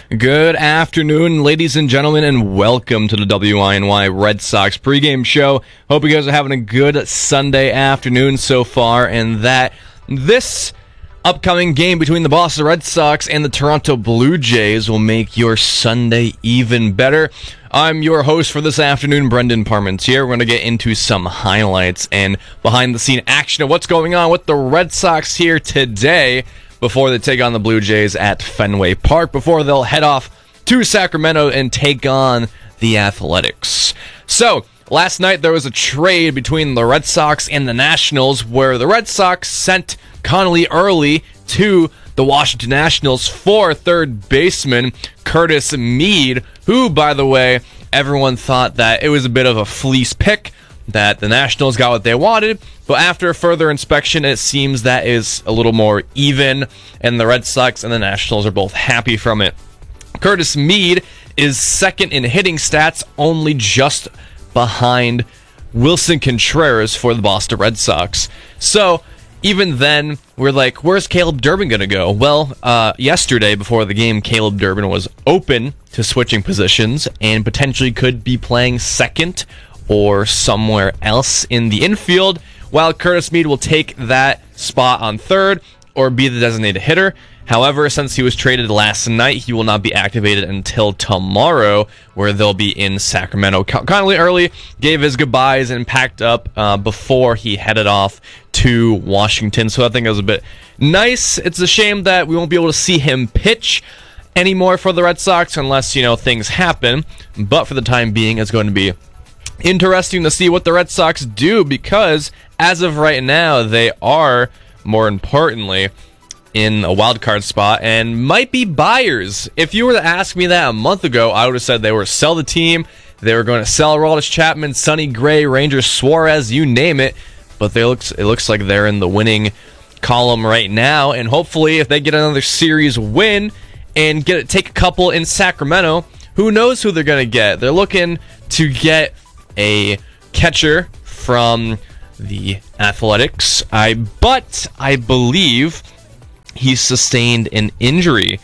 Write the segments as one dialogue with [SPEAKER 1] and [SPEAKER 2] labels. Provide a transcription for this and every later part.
[SPEAKER 1] Good afternoon, ladies and gentlemen, and welcome to the WINY Red Sox pregame show. Hope you guys are having a good Sunday afternoon so far, and that this upcoming game between the Boston Red Sox and the Toronto Blue Jays will make your Sunday even better. I'm your host for this afternoon, Brendan Parmentier. We're going to get into some highlights and behind-the-scene action of what's going on with the Red Sox here today before they take on the Blue Jays at Fenway Park, before they'll head off to Sacramento and take on the Athletics. So, last night there was a trade between the Red Sox and the Nationals where the Red Sox sent Connolly early to the Washington Nationals for third baseman Curtis Mead, who, by the way, everyone thought that it was a bit of a fleece pick, that the Nationals got what they wanted, but after further inspection, it seems that is a little more even, and the Red Sox and the Nationals are both happy from it. Curtis Mead is second in hitting stats, only just behind Wilson Contreras for the Boston Red Sox. So, even then, we're like, where's Caleb Durbin going to go? Well, yesterday, before the game, Caleb Durbin was open to switching positions and potentially could be playing second or somewhere else in the infield, while Curtis Mead will take that spot on third or be the designated hitter. However, since he was traded last night, he will not be activated until tomorrow, where they'll be in Sacramento. Connolly early gave his goodbyes and packed up before he headed off to Washington, so I think it was a bit nice. It's a shame that we won't be able to see him pitch anymore for the Red Sox unless, things happen, but for the time being, it's going to be interesting to see what the Red Sox do, because as of right now, they are, more importantly, in a wild card spot and might be buyers. If you were to ask me that a month ago, I would have said they were sell the team. They were going to sell Aroldis Chapman, Sonny Gray, Ranger Suarez, you name it. But it looks like they're in the winning column right now, and hopefully, if they get another series win and take a couple in Sacramento, who knows who they're going to get? They're looking to get a catcher from the Athletics, but I believe he sustained an injury.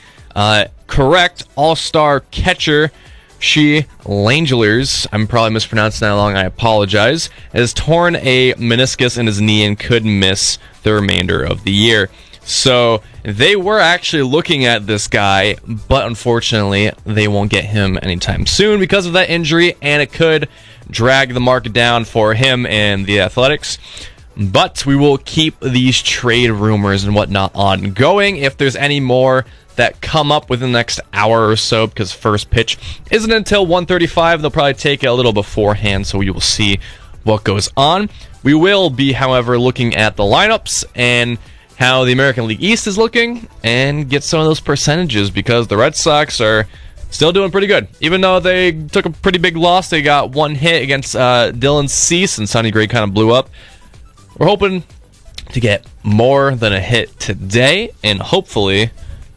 [SPEAKER 1] Correct, all-star catcher Shea Langeliers, I'm probably mispronouncing that along, I apologize, has torn a meniscus in his knee and could miss the remainder of the year. So they were actually looking at this guy, but unfortunately they won't get him anytime soon because of that injury, and it could drag the market down for him and the Athletics. But we will keep these trade rumors and whatnot ongoing. If there's any more that come up within the next hour or so, because first pitch isn't until 1:35, they'll probably take it a little beforehand, so you will see what goes on. We will be, however, looking at the lineups and how the American League East is looking and get some of those percentages, because the Red Sox are still doing pretty good. Even though they took a pretty big loss, they got one hit against Dylan Cease, and Sonny Gray kind of blew up. We're hoping to get more than a hit today and hopefully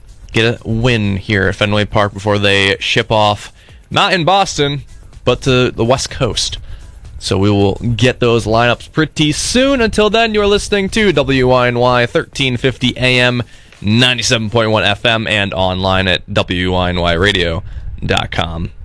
[SPEAKER 1] get a win here at Fenway Park before they ship off, not in Boston, but to the West Coast. So we will get those lineups pretty soon. Until then, you're listening to WINY 1350 AM, 97.1 FM, and online at WINYradio.com.